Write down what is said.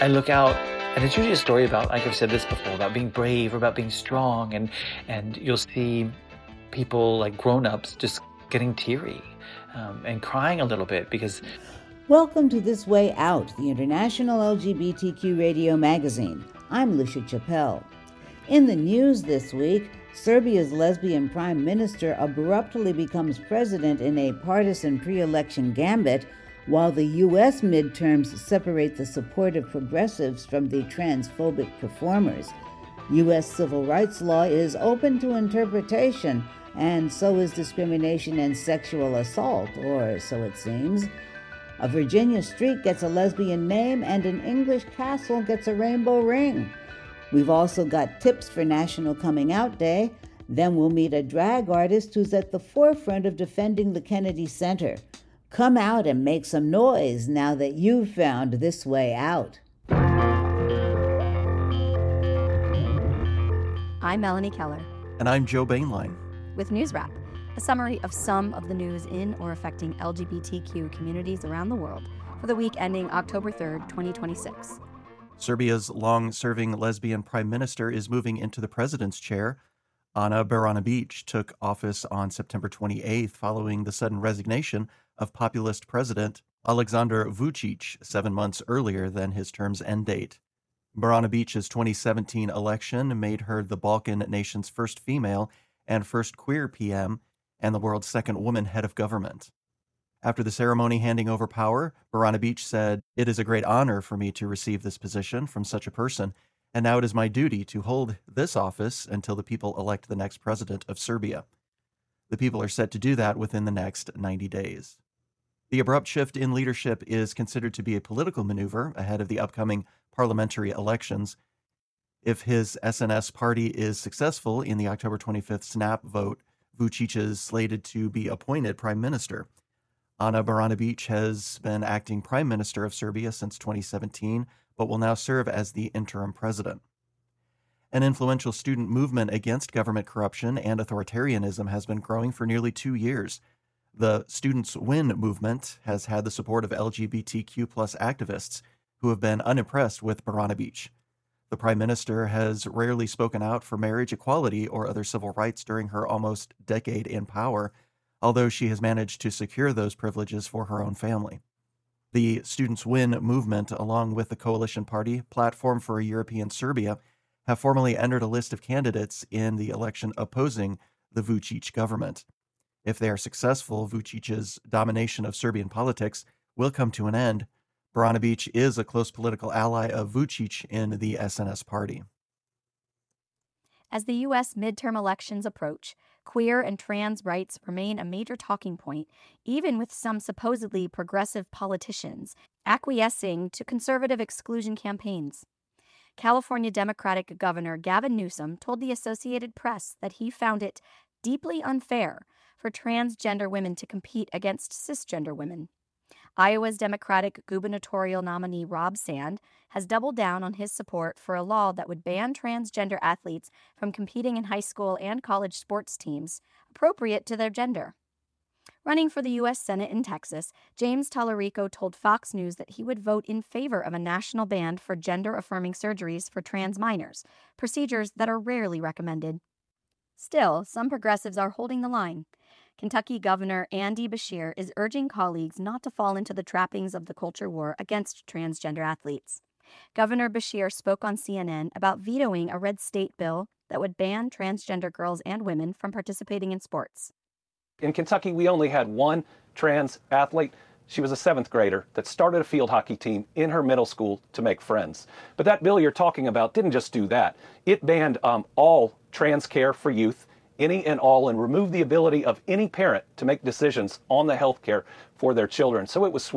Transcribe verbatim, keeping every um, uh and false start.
I look out, and it's usually a story about, like I've said this before, about being brave or about being strong, and and you'll see people like grown-ups just getting teary um, and crying a little bit because... Welcome to This Way Out, the international L G B T Q radio magazine. I'm Lucia Chappelle. In the news this week, Serbia's lesbian prime minister abruptly becomes president in a partisan pre-election gambit, while the U S midterms separate the supportive progressives from the transphobic performers. U S civil rights law is open to interpretation, and so is discrimination and sexual assault, or so it seems. A Virginia street gets a lesbian name, and an English castle gets a rainbow ring. We've also got tips for National Coming Out Day. Then we'll meet a drag artist who's at the forefront of defending the Kennedy Center. Come out and make some noise now that you've found this way out. I'm Melanie Keller. And I'm Joe Bainline. With News Wrap, a summary of some of the news in or affecting L G B T Q communities around the world for the week ending October third, twenty twenty-six. Serbia's long-serving lesbian prime minister is moving into the president's chair. Ana Brnabić took office on September twenty-eighth following the sudden resignation of populist president Aleksandar Vučić seven months earlier than his term's end date. Brnabić's twenty seventeen election made her the Balkan nation's first female and first queer P M and the world's second woman head of government. After the ceremony handing over power, Brnabić said, "It is a great honor for me to receive this position from such a person, and now it is my duty to hold this office until the people elect the next president of Serbia." The people are set to do that within the next ninety days. The abrupt shift in leadership is considered to be a political maneuver ahead of the upcoming parliamentary elections. If his S N S party is successful in the October twenty-fifth snap vote, Vučić is slated to be appointed prime minister. Ana Brnabić has been acting prime minister of Serbia since twenty seventeen, but will now serve as the interim president. An influential student movement against government corruption and authoritarianism has been growing for nearly two years. The Students Win movement has had the support of L G B T Q plus activists who have been unimpressed with Brnabić. The prime minister has rarely spoken out for marriage equality or other civil rights during her almost decade in power, although she has managed to secure those privileges for her own family. The Students Win movement, along with the coalition party Platform for a European Serbia, have formally entered a list of candidates in the election opposing the Vučić government. If they are successful, Vučić's domination of Serbian politics will come to an end. Brnabić is a close political ally of Vučić in the S N S party. As the U S midterm elections approach, queer and trans rights remain a major talking point, even with some supposedly progressive politicians acquiescing to conservative exclusion campaigns. California Democratic Governor Gavin Newsom told the Associated Press that he found it deeply unfair for transgender women to compete against cisgender women. Iowa's Democratic gubernatorial nominee Rob Sand has doubled down on his support for a law that would ban transgender athletes from competing in high school and college sports teams appropriate to their gender. Running for the U S Senate in Texas, James Tallarico told Fox News that he would vote in favor of a national ban for gender-affirming surgeries for trans minors, procedures that are rarely recommended. Still, some progressives are holding the line. Kentucky Governor Andy Beshear is urging colleagues not to fall into the trappings of the culture war against transgender athletes. Governor Beshear spoke on C N N about vetoing a red state bill that would ban transgender girls and women from participating in sports. In Kentucky, we only had one trans athlete. She was a seventh grader that started a field hockey team in her middle school to make friends. But that bill you're talking about didn't just do that. It banned um, all trans care for youth, any and all, and removed the ability of any parent to make decisions on the health care for their children. So it was